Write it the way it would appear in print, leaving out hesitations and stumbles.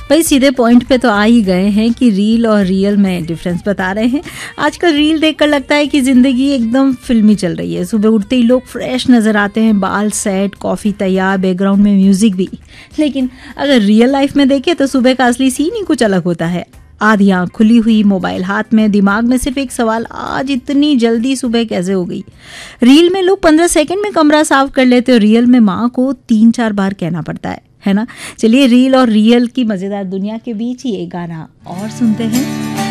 भाई सीधे पॉइंट पे तो आ ही गए हैं कि रील और रियल में डिफरेंस बता रहे हैं। आजकल रील देखकर लगता है कि जिंदगी एकदम फिल्मी चल रही है। सुबह उठते ही लोग फ्रेश नजर आते हैं, बाल सेट, कॉफी तैयार, बैकग्राउंड में म्यूजिक भी। लेकिन अगर रियल लाइफ में देखें तो सुबह का असली सीन ही कुछ अलग होता है। आधी आंख खुली हुई, मोबाइल हाथ में, दिमाग में सिर्फ एक सवाल, आज इतनी जल्दी सुबह कैसे हो गई। रील में लोग 15 सेकंड में कमरा साफ कर लेते हो, रियल में माँ को 3-4 बार कहना पड़ता है ना। चलिए रील और रियल की मजेदार दुनिया के बीच ही एक गाना और सुनते हैं।